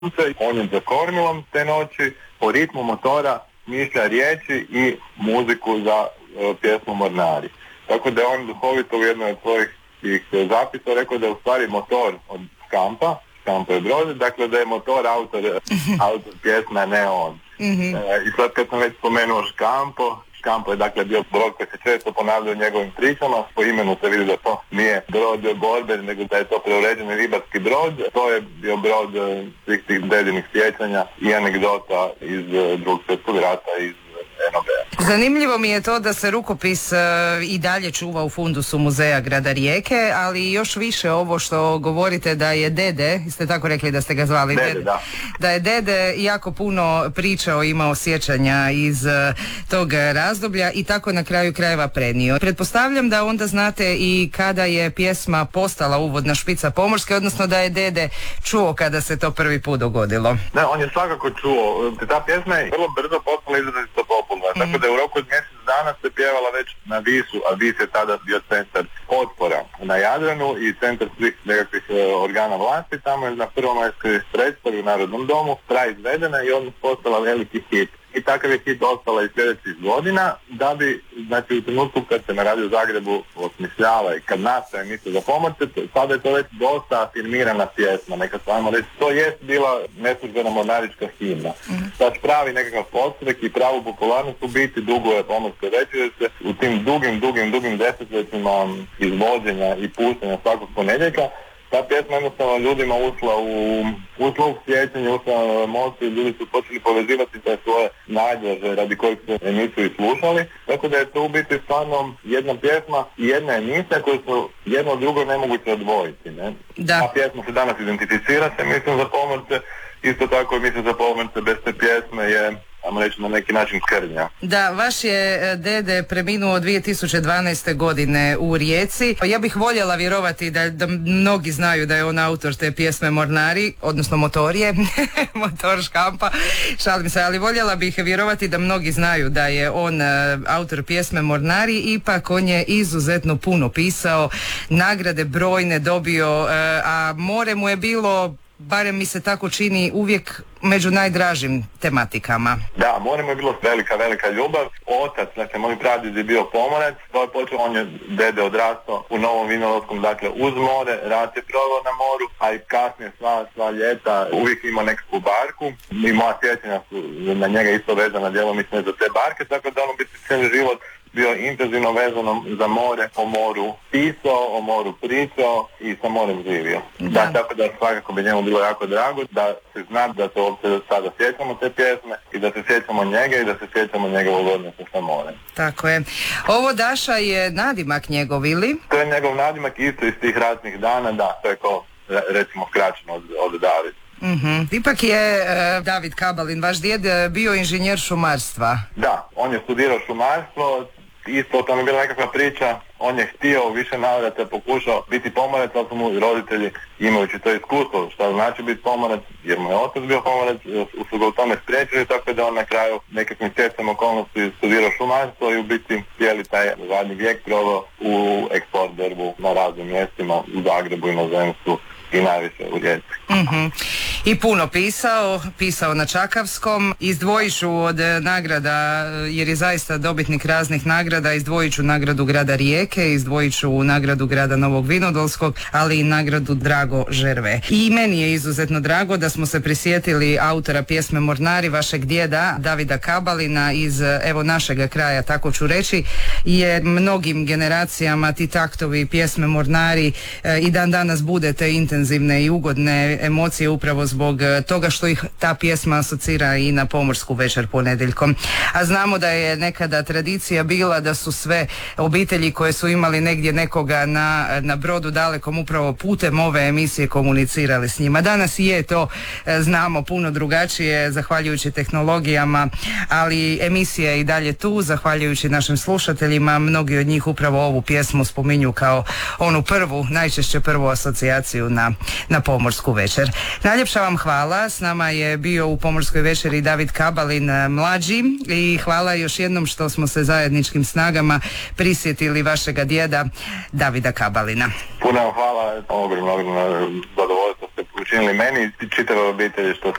on je za kormilom te noći, po ritmu motora smišlja riječi i muziku za pjesmu Mornari. Tako da je on duhovito u jednoj od svojih zapisa rekao da je u stvari motor od Skampa je brod, dakle da je motor autor pjesme, ne on. I sad kad sam već spomenuo Škampo je dakle bio brod koji se često ponavlja u njegovim pričama, po imenu se vidi da to nije brod borbe, nego da je to preuređeni ribarski brod. To je bio brod svih tih dedinih sjećanja i anegdota iz Drugog svjetskog rata, iz NOB-a. Zanimljivo mi je to da se rukopis i dalje čuva u fundusu Muzeja grada Rijeke, ali još više ovo što govorite da je Dede, ste tako rekli da ste ga zvali Dede, da je Dede jako puno pričao, imao sjećanja iz tog razdoblja i tako na kraju krajeva prenio. Pretpostavljam da onda znate i kada je pjesma postala uvodna špica Pomorske, odnosno da je Dede čuo kada se to prvi put dogodilo. Da, on je svakako čuo. Ta pjesma je vrlo brzo postala izrazito popularna. Tako da je u roku od mjesec dana se pjevala već na Visu, a Vis je tada bio centar otpora na Jadranu i centar svih nekakvih organa vlasti. Tamo je na prvomajskoj predstavi u Narodnom domu izvedena i on postala veliki hit. I takav je hit ostala i sljedećih godina, da bi, znači u trenutku kad se na Radio Zagrebu osmišljava i kad nastaje emisija za pomorce, sada je to već dosta afirmirana pjesma, neka samo reći, to jest bila neslužbena mornarička himna. Znači pravi nekakav podstrek i pravu popularnost u biti duguje Pomorske večeri, se u tim dugim desetljećima izvođenja i puštanja svakog ponedjeljka. Ta pjesma jednostavno ljudima ušla u sjećanje, ušla u emociju, ljudi su počeli povezivati te svoje nađaže radi kojih su emisiju i slušali. Tako da je to u biti stvarno jedna pjesma i jedna emisija koju su jedno od drugo nemoguće odvojiti. Ne? Ta pjesma se danas identificira s emisijom za pomorce, isto tako emisija za pomorce bez te pjesme je, ajmo reći, na neki način krnja. Da, vaš je Dede preminuo 2012. godine u Rijeci. Ja bih voljela vjerovati da mnogi znaju da je on autor te pjesme Mornari, odnosno Motorije, motor Škampa, šalim se, ali voljela bih vjerovati da mnogi znaju da je on autor pjesme Mornari, ipak on je izuzetno puno pisao, nagrade brojne dobio, a more mu je bilo, barem mi se tako čini, uvijek među najdražim tematikama. Da, more mu je bilo velika ljubav. Otac, znači moj pradjed je bio pomorac, to je počeo, on je Dede odrastao u Novom Vinodolskom, dakle uz more, rat je proveo na moru, a i kasnije sva ljeta uvijek imao nekakvu barku i moja sjećanja su na njega isto vezana djelomično za te barke, tako da on biti cijeli život bio intenzivno vezano za more, o moru pisao, o moru pričao i sa morem živio. Da, tako da svakako bi njemu bilo jako drago da se zna da se uopće sada sjećamo te pjesme i da se sjećamo njega i da se sjećamo njegovog odnosa sa morem. Tako je. Ovo Daša je nadimak njegov, ili? To je njegov nadimak isto iz tih ratnih dana, da, to je kao recimo skraćeno od David. Ipak je David Kabalin, vaš djed, bio inženjer šumarstva. Da, on je studirao šumarstvo, isto tam je bila nekakva priča, on je htio više navrata, pokušao biti pomorac, ali su mu roditelji imajući to iskustvo što znači biti pomorac, jer mu je otac bio pomorac, su ga u tome spriječili, tako da on na kraju nekakvim stjecajem okolnosti studirao šumarstvo i u biti cijeli taj zadnji vijek proveo u eksport berbu na raznim mjestima u Zagrebu, inozemstvu i najviše u Rijeci. I puno pisao na Čakavskom. Izdvojit ću od nagrada, jer je zaista dobitnik raznih nagrada, izdvojit ću nagradu grada Rijeke, izdvojit ću nagradu grada Novog Vinodolskog, ali i nagradu Drago Žerve. I meni je izuzetno drago da smo se prisjetili autora pjesme Mornari, vašeg djeda Davida Kabalina iz evo našega kraja, tako ću reći, jer mnogim generacijama ti taktovi pjesme Mornari i dan danas bude te intenzivne i ugodne emocije upravo zbog toga što ih ta pjesma asocira i na Pomorsku večer ponedjeljkom. A znamo da je nekada tradicija bila da su sve obitelji koje su imali negdje nekoga na brodu dalekom upravo putem ove emisije komunicirali s njima. Danas je to, znamo, puno drugačije zahvaljujući tehnologijama, ali emisija je i dalje tu, zahvaljujući našim slušateljima. Mnogi od njih upravo ovu pjesmu spominju kao onu najčešće prvu asocijaciju na Pomorsku večer. Najljepša vam hvala, s nama je bio u Pomorskoj večeri David Kabalin mlađi i hvala još jednom što smo se zajedničkim snagama prisjetili vašega djeda Davida Kabalina. Puno hvala, ogromno zadovoljstvo ste učinili meni i čitave obitelji što